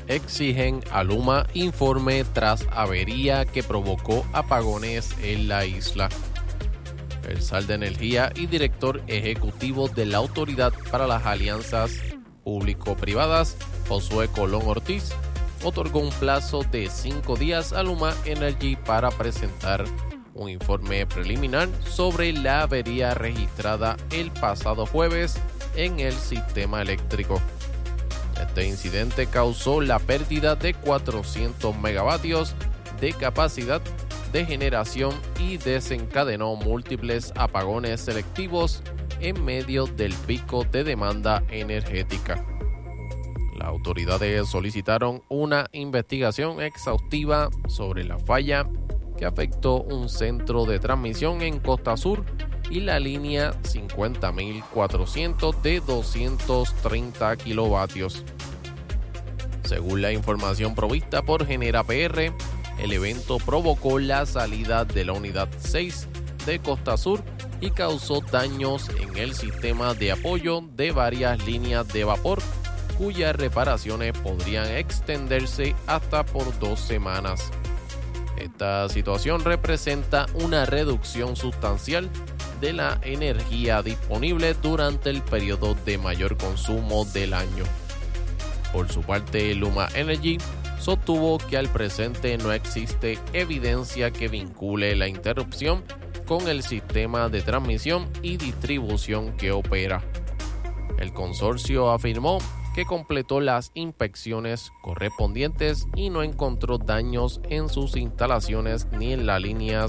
exigen a Luma informe tras avería que provocó apagones en la isla. El SAR de Energía y director ejecutivo de la Autoridad para las Alianzas Público-Privadas, Josué Colón Ortiz, otorgó un plazo de 5 días a Luma Energy para presentar un informe preliminar sobre la avería registrada el pasado jueves en el sistema eléctrico. Este incidente causó la pérdida de 400 megavatios de capacidad de generación y desencadenó múltiples apagones selectivos en medio del pico de demanda energética. Las autoridades solicitaron una investigación exhaustiva sobre la falla que afectó un centro de transmisión en Costa Sur y la línea 50.400 de 230 kilovatios. Según la información provista por Genera PR, el evento provocó la salida de la unidad 6 de Costa Sur y causó daños en el sistema de apoyo de varias líneas de vapor, cuyas reparaciones podrían extenderse hasta por 2 semanas. Esta situación representa una reducción sustancial de la energía disponible durante el periodo de mayor consumo del año. Por su parte, Luma Energy sostuvo que al presente no existe evidencia que vincule la interrupción con el sistema de transmisión y distribución que opera. El consorcio afirmó que completó las inspecciones correspondientes y no encontró daños en sus instalaciones ni en la línea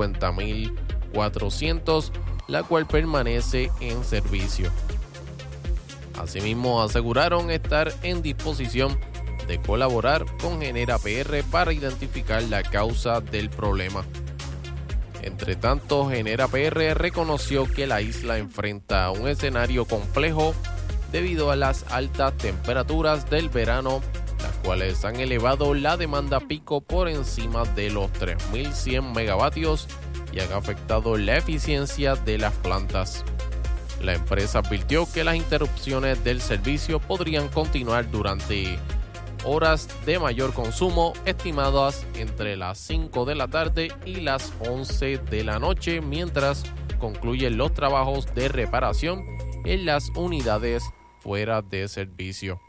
50.400, la cual permanece en servicio. Asimismo, aseguraron estar en disposición de colaborar con Genera PR para identificar la causa del problema. Entre tanto, Genera PR reconoció que la isla enfrenta un escenario complejo debido a las altas temperaturas del verano, las cuales han elevado la demanda pico por encima de los 3.100 megavatios y han afectado la eficiencia de las plantas. La empresa advirtió que las interrupciones del servicio podrían continuar durante horas de mayor consumo, estimadas entre las 5 de la tarde y las 11 de la noche, mientras concluyen los trabajos de reparación en las unidades fuera de servicio.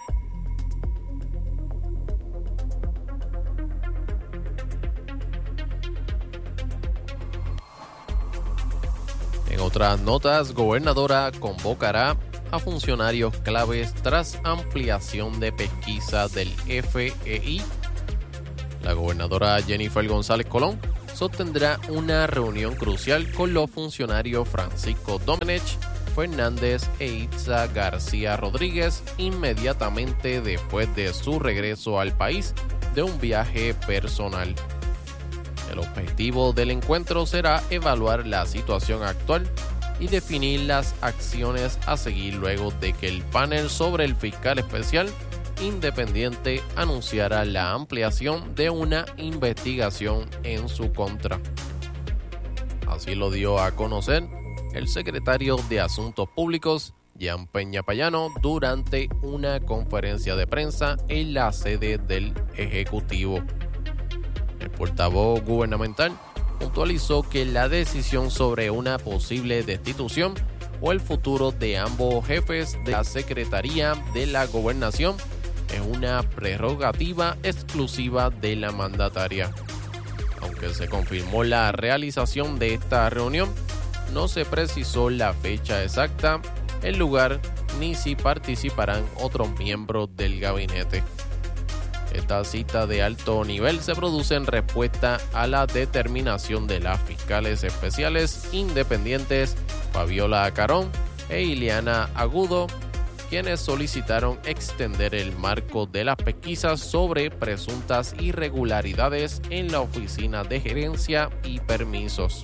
En otras notas, gobernadora convocará a funcionarios claves tras ampliación de pesquisa del FEI. La gobernadora Jennifer González Colón sostendrá una reunión crucial con los funcionarios Francisco Domenech Fernández e Itza García Rodríguez inmediatamente después de su regreso al país de un viaje personal. El objetivo del encuentro será evaluar la situación actual y definir las acciones a seguir luego de que el panel sobre el fiscal especial independiente anunciara la ampliación de una investigación en su contra. Así lo dio a conocer el secretario de Asuntos Públicos, Jan Peña Payano, durante una conferencia de prensa en la sede del Ejecutivo. El portavoz gubernamental puntualizó que la decisión sobre una posible destitución o el futuro de ambos jefes de la Secretaría de la Gobernación es una prerrogativa exclusiva de la mandataria. Aunque se confirmó la realización de esta reunión, no se precisó la fecha exacta, el lugar ni si participarán otros miembros del gabinete. Esta cita de alto nivel se produce en respuesta a la determinación de las fiscales especiales independientes Fabiola Carón e Ileana Agudo, quienes solicitaron extender el marco de las pesquisas sobre presuntas irregularidades en la Oficina de Gerencia y Permisos.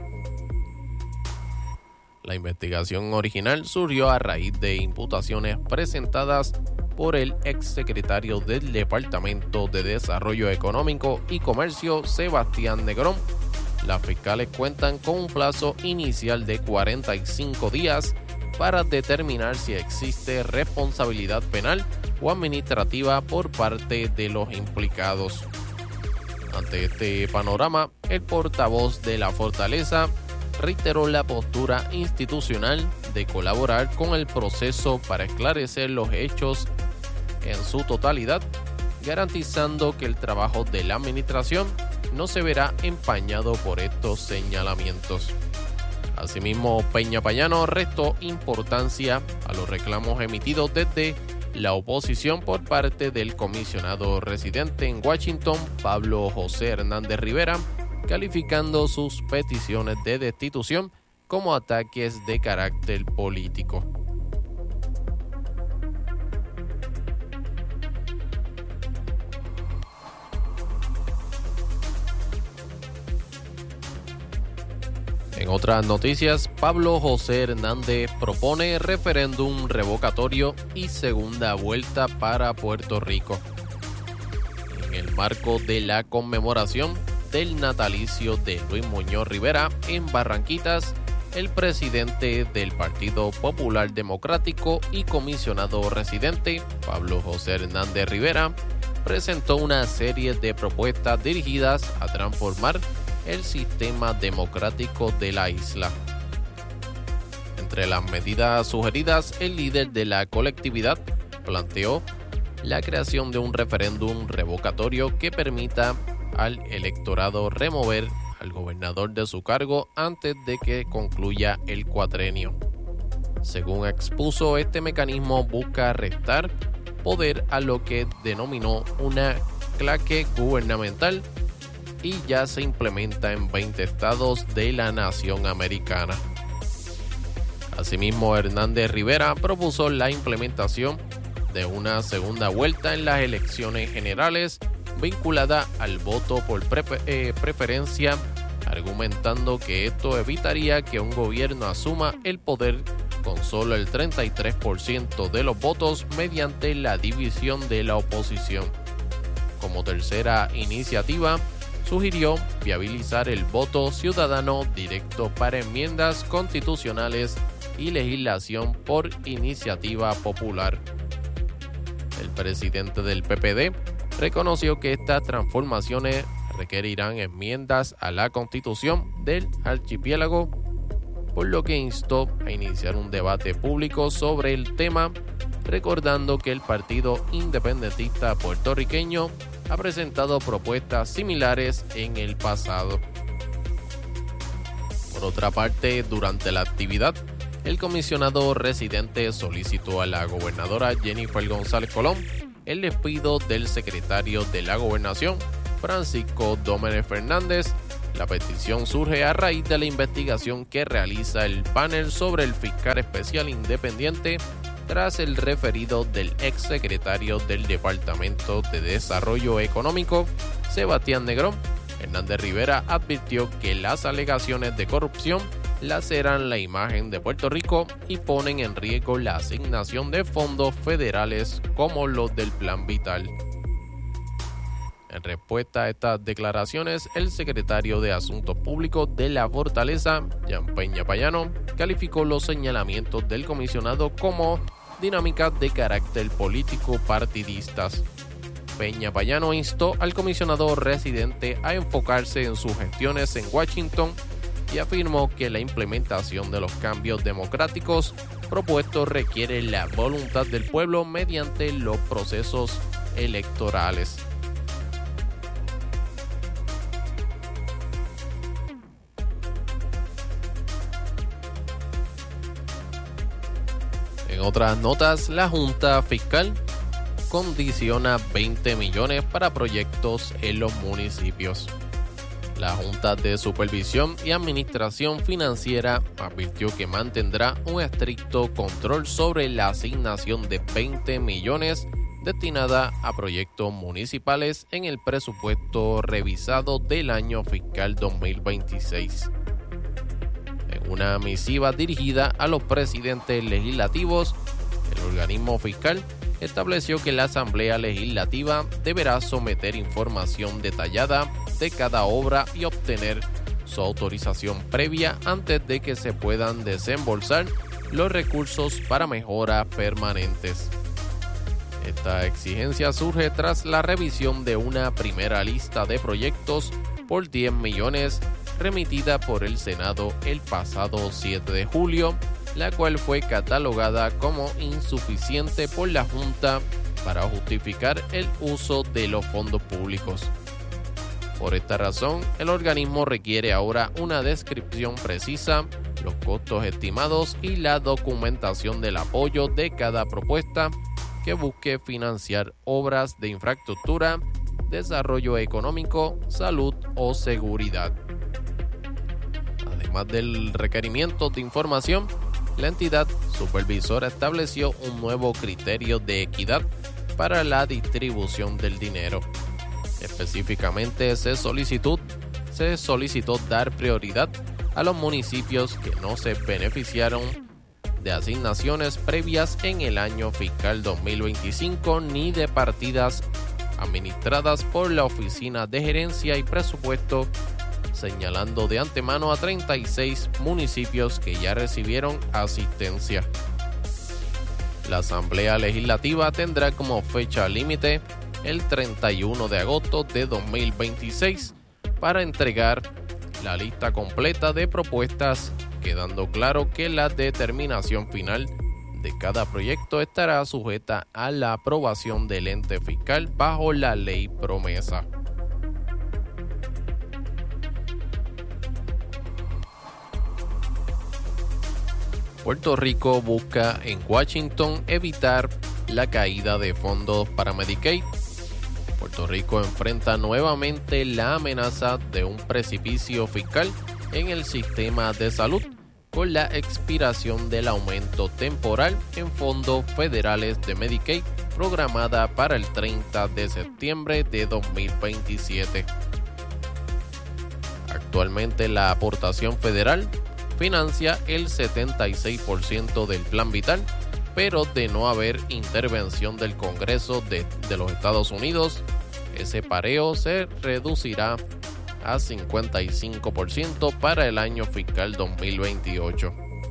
La investigación original surgió a raíz de imputaciones presentadas por el exsecretario del Departamento de Desarrollo Económico y Comercio, Sebastián Negrón. Las fiscales cuentan con un plazo inicial de 45 días para determinar si existe responsabilidad penal o administrativa por parte de los implicados. Ante este panorama, el portavoz de la Fortaleza reiteró la postura institucional de colaborar con el proceso para esclarecer los hechos en su totalidad, garantizando que el trabajo de la administración no se verá empañado por estos señalamientos. Asimismo, Peña Payano restó importancia a los reclamos emitidos desde la oposición por parte del comisionado residente en Washington, Pablo José Hernández Rivera, calificando sus peticiones de destitución como ataques de carácter político. En otras noticias, Pablo José Hernández propone referéndum revocatorio y segunda vuelta para Puerto Rico. En el marco de la conmemoración del natalicio de Luis Muñoz Rivera en Barranquitas, el presidente del Partido Popular Democrático y comisionado residente, Pablo José Hernández Rivera, presentó una serie de propuestas dirigidas a transformar el sistema democrático de la isla. Entre las medidas sugeridas, el líder de la colectividad planteó la creación de un referéndum revocatorio que permita al electorado remover al gobernador de su cargo antes de que concluya el cuatrenio. Según expuso, este mecanismo busca restar poder a lo que denominó una claque gubernamental y ya se implementa en 20 estados de la nación americana. Asimismo, Hernández Rivera propuso la implementación de una segunda vuelta en las elecciones generales vinculada al voto por preferencia, argumentando que esto evitaría que un gobierno asuma el poder con solo el 33% de los votos mediante la división de la oposición. Como tercera iniciativa, sugirió viabilizar el voto ciudadano directo para enmiendas constitucionales y legislación por iniciativa popular. El presidente del PPD reconoció que estas transformaciones requerirán enmiendas a la Constitución del archipiélago, por lo que instó a iniciar un debate público sobre el tema, recordando que el Partido Independentista Puertorriqueño ha presentado propuestas similares en el pasado. Por otra parte, durante la actividad, el comisionado residente solicitó a la gobernadora Jennifer González Colón el despido del secretario de la Gobernación, Francisco Domínguez Fernández. La petición surge a raíz de la investigación que realiza el panel sobre el fiscal especial independiente tras el referido del exsecretario del Departamento de Desarrollo Económico, Sebastián Negrón. Hernández Rivera advirtió que las alegaciones de corrupción laceran la imagen de Puerto Rico y ponen en riesgo la asignación de fondos federales como los del Plan Vital. En respuesta a estas declaraciones, el secretario de Asuntos Públicos de la Fortaleza, Jan Peña Payano, calificó los señalamientos del comisionado como dinámicas de carácter político partidistas. Peña Payano instó al comisionado residente a enfocarse en sus gestiones en Washington y afirmó que la implementación de los cambios democráticos propuestos requiere la voluntad del pueblo mediante los procesos electorales. En otras notas, la Junta Fiscal condiciona 20 millones para proyectos en los municipios. La Junta de Supervisión y Administración Financiera advirtió que mantendrá un estricto control sobre la asignación de 20 millones destinada a proyectos municipales en el presupuesto revisado del año fiscal 2026. En una misiva dirigida a los presidentes legislativos, el organismo fiscal estableció que la Asamblea Legislativa deberá someter información detallada de cada obra y obtener su autorización previa antes de que se puedan desembolsar los recursos para mejoras permanentes. Esta exigencia surge tras la revisión de una primera lista de proyectos por 10 millones remitida por el Senado el pasado 7 de julio, la cual fue catalogada como insuficiente por la Junta para justificar el uso de los fondos públicos. Por esta razón, el organismo requiere ahora una descripción precisa, los costos estimados y la documentación del apoyo de cada propuesta que busque financiar obras de infraestructura, desarrollo económico, salud o seguridad. Además del requerimiento de información, la entidad supervisora estableció un nuevo criterio de equidad para la distribución del dinero. Específicamente se solicitó dar prioridad a los municipios que no se beneficiaron de asignaciones previas en el año fiscal 2025 ni de partidas administradas por la Oficina de Gerencia y Presupuesto, señalando de antemano a 36 municipios que ya recibieron asistencia. La Asamblea Legislativa tendrá como fecha límite el 31 de agosto de 2026 para entregar la lista completa de propuestas, quedando claro que la determinación final de cada proyecto estará sujeta a la aprobación del ente fiscal bajo la ley promesa. Puerto Rico busca en Washington evitar la caída de fondos para Medicaid. Puerto Rico enfrenta nuevamente la amenaza de un precipicio fiscal en el sistema de salud con la expiración del aumento temporal en fondos federales de Medicaid programada para el 30 de septiembre de 2027. Actualmente la aportación federal financia el 76% del plan vital, pero de no haber intervención del Congreso de los Estados Unidos, ese pareo se reducirá a 55% para el año fiscal 2028.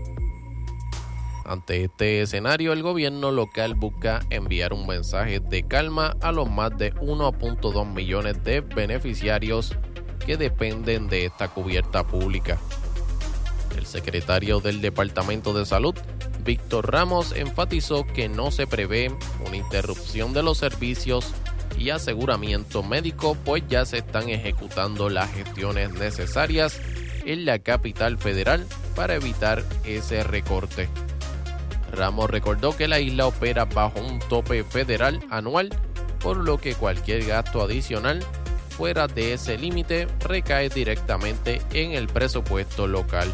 Ante este escenario, el gobierno local busca enviar un mensaje de calma a los más de 1.2 millones de beneficiarios que dependen de esta cubierta pública. El secretario del Departamento de Salud, Víctor Ramos, enfatizó que no se prevé una interrupción de los servicios y aseguramiento médico, pues ya se están ejecutando las gestiones necesarias en la capital federal para evitar ese recorte. Ramos recordó que la isla opera bajo un tope federal anual, por lo que cualquier gasto adicional fuera de ese límite recae directamente en el presupuesto local.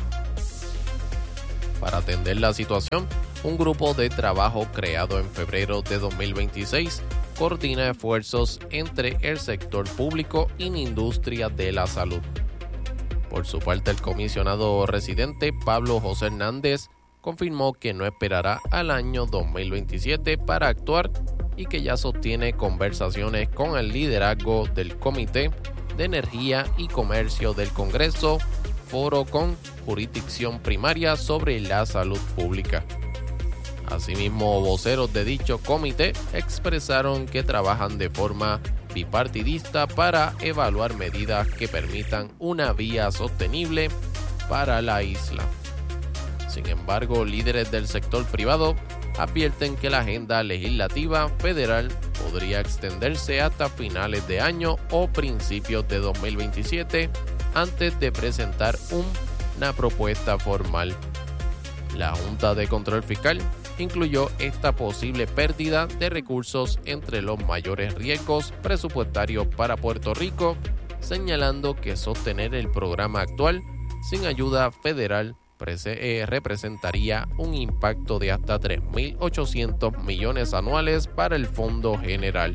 Para atender la situación, un grupo de trabajo creado en febrero de 2026 coordina esfuerzos entre el sector público y la industria de la salud. Por su parte, el comisionado residente Pablo José Hernández confirmó que no esperará al año 2027 para actuar y que ya sostiene conversaciones con el liderazgo del Comité de Energía y Comercio del Congreso, foro con jurisdicción primaria sobre la salud pública. Asimismo, voceros de dicho comité expresaron que trabajan de forma bipartidista para evaluar medidas que permitan una vía sostenible para la isla. Sin embargo, líderes del sector privado advierten que la agenda legislativa federal podría extenderse hasta finales de año o principios de 2027 antes de presentar una propuesta formal. La Junta de Control Fiscal incluyó esta posible pérdida de recursos entre los mayores riesgos presupuestarios para Puerto Rico, señalando que sostener el programa actual sin ayuda federal representaría un impacto de hasta 3.800 millones anuales para el Fondo General.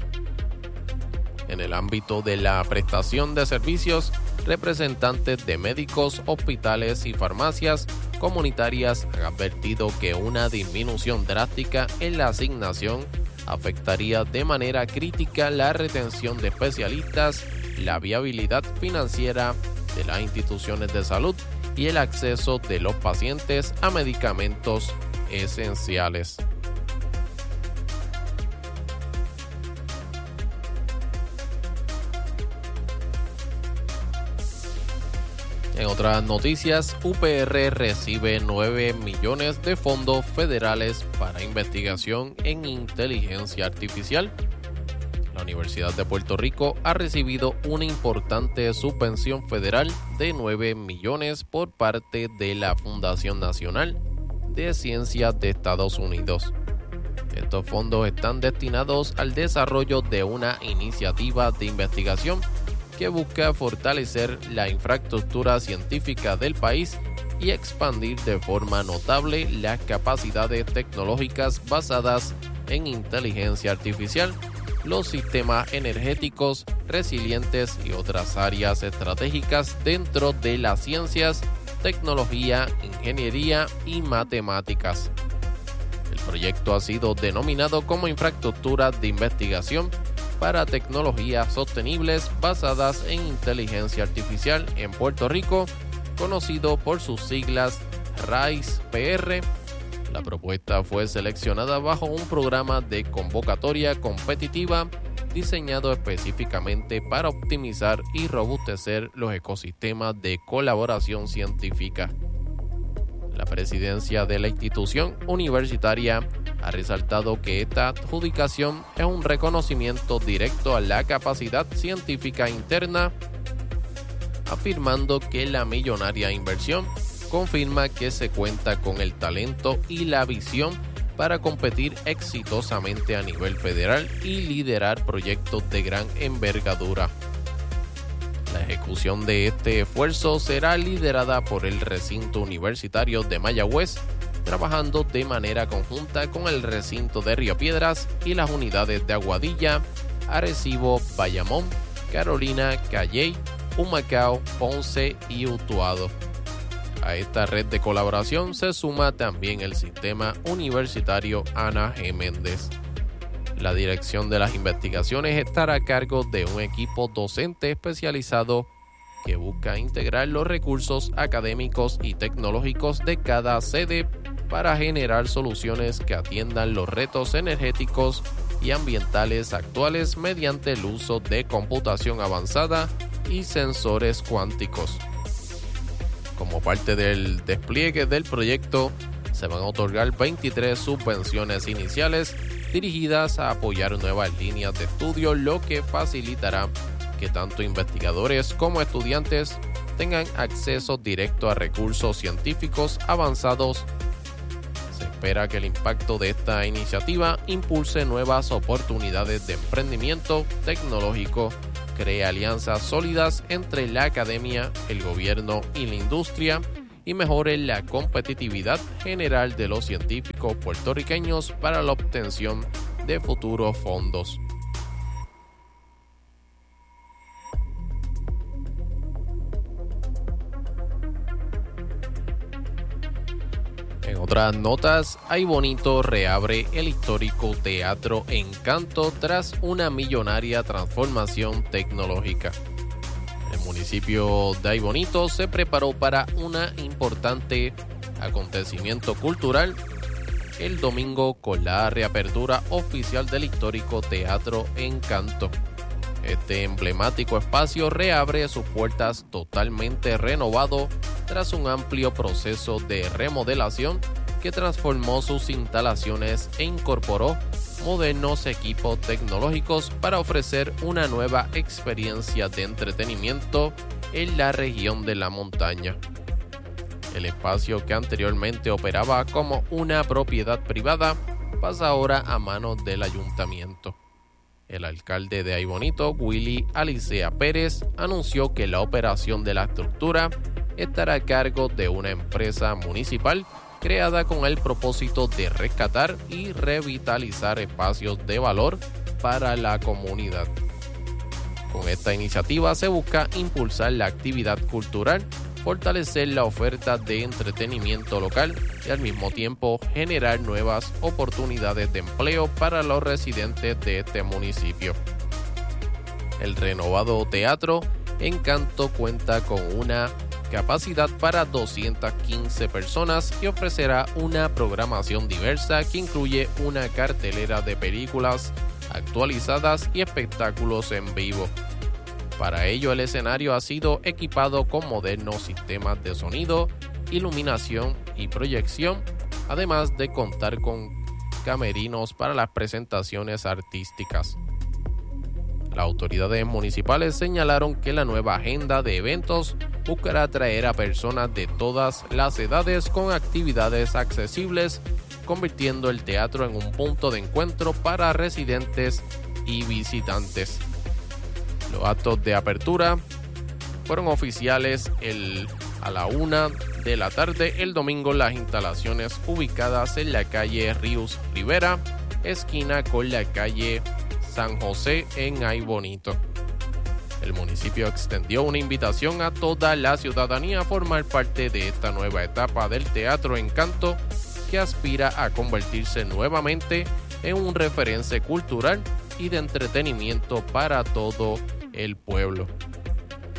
En el ámbito de la prestación de servicios, representantes de médicos, hospitales y farmacias comunitarias han advertido que una disminución drástica en la asignación afectaría de manera crítica la retención de especialistas, la viabilidad financiera de las instituciones de salud y el acceso de los pacientes a medicamentos esenciales. En otras noticias, UPR recibe 9 millones de fondos federales para investigación en inteligencia artificial. La Universidad de Puerto Rico ha recibido una importante subvención federal de 9 millones por parte de la Fundación Nacional de Ciencias de Estados Unidos. Estos fondos están destinados al desarrollo de una iniciativa de investigación que busca fortalecer la infraestructura científica del país y expandir de forma notable las capacidades tecnológicas basadas en inteligencia artificial, los sistemas energéticos resilientes y otras áreas estratégicas dentro de las ciencias, tecnología, ingeniería y matemáticas. El proyecto ha sido denominado como Infraestructura de Investigación para Tecnologías Sostenibles basadas en Inteligencia Artificial en Puerto Rico, conocido por sus siglas RISE-PR. La propuesta fue seleccionada bajo un programa de convocatoria competitiva diseñado específicamente para optimizar y robustecer los ecosistemas de colaboración científica. La presidencia de la institución universitaria ha resaltado que esta adjudicación es un reconocimiento directo a la capacidad científica interna, afirmando que la millonaria inversión confirma que se cuenta con el talento y la visión para competir exitosamente a nivel federal y liderar proyectos de gran envergadura. La ejecución de este esfuerzo será liderada por el recinto universitario de Mayagüez, trabajando de manera conjunta con el recinto de Río Piedras y las unidades de Aguadilla, Arecibo, Bayamón, Carolina, Calley, Humacao, Ponce y Utuado. A esta red de colaboración se suma también el sistema universitario Ana G. Méndez. La dirección de las investigaciones estará a cargo de un equipo docente especializado que busca integrar los recursos académicos y tecnológicos de cada sede para generar soluciones que atiendan los retos energéticos y ambientales actuales mediante el uso de computación avanzada y sensores cuánticos. Como parte del despliegue del proyecto, se van a otorgar 23 subvenciones iniciales dirigidas a apoyar nuevas líneas de estudio, lo que facilitará que tanto investigadores como estudiantes tengan acceso directo a recursos científicos avanzados. Se espera que el impacto de esta iniciativa impulse nuevas oportunidades de emprendimiento tecnológico, cree alianzas sólidas entre la academia, el gobierno y la industria y mejore la competitividad general de los científicos puertorriqueños para la obtención de futuros fondos. En otras notas, Aibonito reabre el histórico Teatro Encanto tras una millonaria transformación tecnológica. El municipio de Aibonito se preparó para un importante acontecimiento cultural el domingo con la reapertura oficial del histórico Teatro Encanto. Este emblemático espacio reabre sus puertas totalmente renovado tras un amplio proceso de remodelación que transformó sus instalaciones e incorporó modernos equipos tecnológicos para ofrecer una nueva experiencia de entretenimiento en la región de la montaña. El espacio que anteriormente operaba como una propiedad privada pasa ahora a manos del ayuntamiento. El alcalde de Aibonito, Willy Alicea Pérez, anunció que la operación de la estructura estará a cargo de una empresa municipal creada con el propósito de rescatar y revitalizar espacios de valor para la comunidad. Con esta iniciativa se busca impulsar la actividad cultural, fortalecer la oferta de entretenimiento local y al mismo tiempo generar nuevas oportunidades de empleo para los residentes de este municipio. El renovado Teatro Encanto cuenta con una capacidad para 215 personas y ofrecerá una programación diversa que incluye una cartelera de películas actualizadas y espectáculos en vivo. Para ello, el escenario ha sido equipado con modernos sistemas de sonido, iluminación y proyección, además de contar con camerinos para las presentaciones artísticas. Las autoridades municipales señalaron que la nueva agenda de eventos buscará atraer a personas de todas las edades con actividades accesibles, convirtiendo el teatro en un punto de encuentro para residentes y visitantes. Los actos de apertura fueron oficiales a la 1 de la tarde el domingo en las instalaciones ubicadas en la calle Ríos Rivera, esquina con la calle San José en Ay Bonito. El municipio extendió una invitación a toda la ciudadanía a formar parte de esta nueva etapa del Teatro Encanto, que aspira a convertirse nuevamente en un referente cultural y de entretenimiento para todo el pueblo.